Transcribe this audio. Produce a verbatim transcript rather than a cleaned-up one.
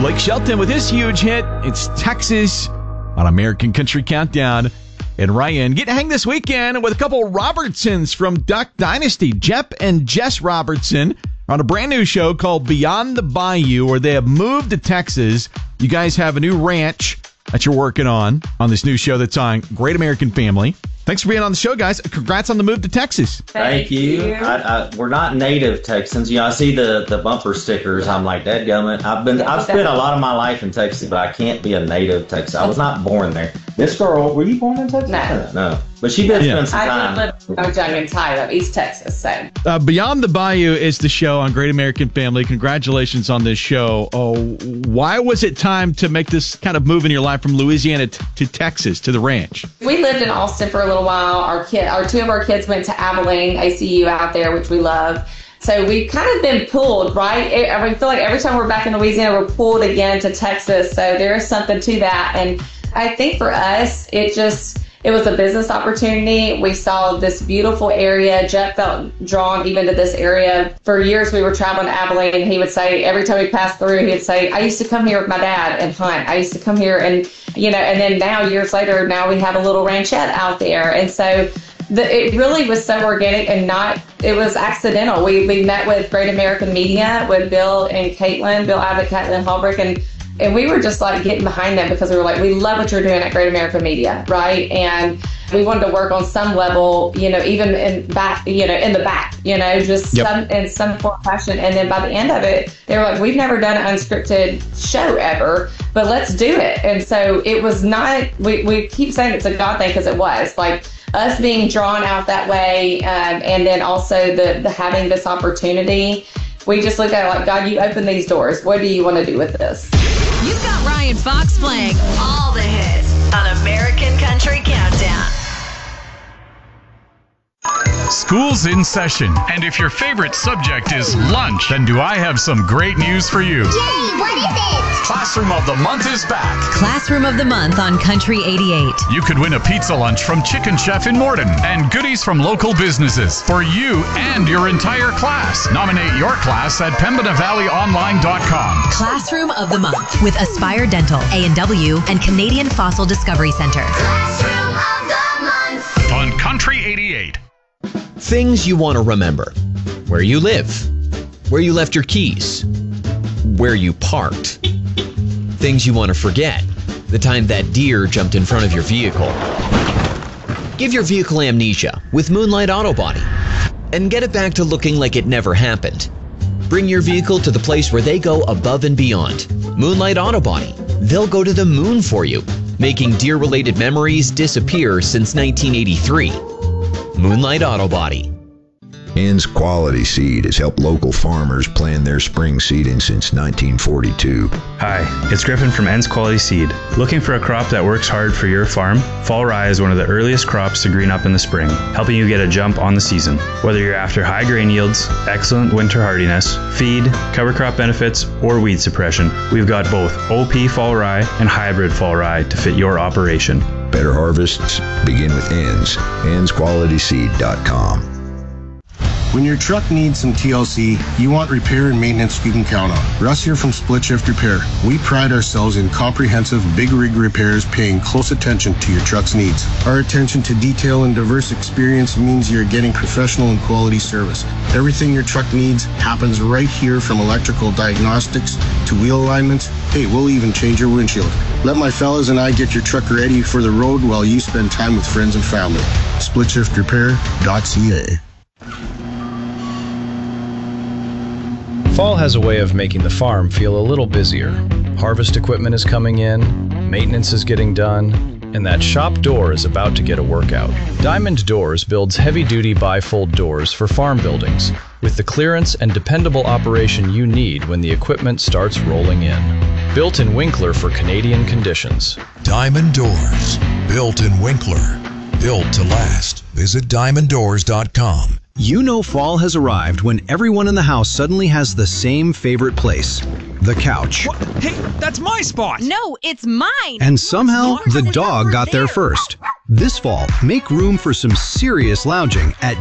Blake Shelton with his huge hit. It's Texas on American Country Countdown. And Ryan getting to hang this weekend with a couple Robertsons from Duck Dynasty. Jep and Jess Robertson are on a brand new show called Beyond the Bayou, where they have moved to Texas. You guys have a new ranch that you're working on on this new show that's on Great American Family. Thanks for being on the show, guys. Congrats on the move to Texas. Thank, Thank you. you. I, I, we're not native Texans. You know, I see the, the bumper stickers. I'm like, dadgummit. I've been I've spent a lot of my life in Texas, but I can't be a native Texan. I was not born there. This girl, were you born in Texas? No. No. But she did yeah. spend some time. I did live I was young and tired of East Texas, so. Uh, Beyond the Bayou is the show on Great American Family. Congratulations on this show. Oh, why was it time to make this kind of move in your life from Louisiana t- to Texas, to the ranch? We lived in Austin for a little while. Our kid, our two of our kids went to Abilene, A C U out there, which we love. So we've kind of been pulled, right? I feel like every time we're back in Louisiana, we're pulled again to Texas. So there is something to that. And I think for us, it just, it was a business opportunity. We saw this beautiful area. Jeff felt drawn even to this area. For years, we were traveling to Abilene, and he would say, every time we passed through, he would say, I used to come here with my dad and hunt. I used to come here and, you know, and then now, years later, now we have a little ranchette out there. And so the, it really was so organic and not, it was accidental. We we met with Great American Media, with Bill and Caitlin, Bill Abbott, Caitlin Holbrook, and And we were just like getting behind them because we were like, we love what you're doing at Great American Media, right? And we wanted to work on some level, you know, even in back, you know, in the back, you know, just yep. some in some form of fashion. And then by the end of it, they were like, we've never done an unscripted show ever, but let's do it. And so it was not, we, we keep saying it's a God thing because it was like us being drawn out that way. Um, and then also the, the having this opportunity, we just looked at it like, God, you open these doors. What do you want to do with this? You've got Ryan Fox playing all the hits on American Country Countdown. School's in session, and if your favorite subject is lunch, then do I have some great news for you. Yay, what is it? Classroom of the Month is back. Classroom of the Month on Country eighty-eight. You could win a pizza lunch from Chicken Chef in Morden and goodies from local businesses for you and your entire class. Nominate your class at pembina valley online dot com. Classroom of the Month with Aspire Dental, A and W, and Canadian Fossil Discovery Center. Classroom of the Month on Country eighty-eight. Things you want to remember. Where you live. Where you left your keys. Where you parked. Things you want to forget. The time that deer jumped in front of your vehicle. Give your vehicle amnesia with Moonlight Auto Body and get it back to looking like it never happened. Bring your vehicle to the place where they go above and beyond. Moonlight Auto Body. They'll go to the moon for you, making deer-related memories disappear since nineteen eighty-three. Moonlight Auto Body. Ann's Quality Seed has helped local farmers plan their spring seeding since nineteen forty-two. Hi, it's Griffin from Ann's Quality Seed. Looking for a crop that works hard for your farm? Fall rye is one of the earliest crops to green up in the spring, helping you get a jump on the season. Whether you're after high grain yields, excellent winter hardiness, feed, cover crop benefits, or weed suppression, we've got both O P fall rye and hybrid fall rye to fit your operation. Better harvests begin with Ann's. Ann's Quality Seed dot com. When your truck needs some T L C, you want repair and maintenance you can count on. Russ here from Split Shift Repair. We pride ourselves in comprehensive big rig repairs, paying close attention to your truck's needs. Our attention to detail and diverse experience means you're getting professional and quality service. Everything your truck needs happens right here, from electrical diagnostics to wheel alignments. Hey, we'll even change your windshield. Let my fellas and I get your truck ready for the road while you spend time with friends and family. split shift repair dot c a. Fall has a way of making the farm feel a little busier. Harvest equipment is coming in, maintenance is getting done, and that shop door is about to get a workout. Diamond Doors builds heavy-duty bifold doors for farm buildings with the clearance and dependable operation you need when the equipment starts rolling in. Built in Winkler for Canadian conditions. Diamond Doors. Built in Winkler. Built to last. Visit diamond doors dot com. You know fall has arrived when everyone in the house suddenly has the same favorite place, the couch. What? Hey, that's my spot! No, it's mine! And somehow, the dog got there first. This fall, make room for some serious lounging at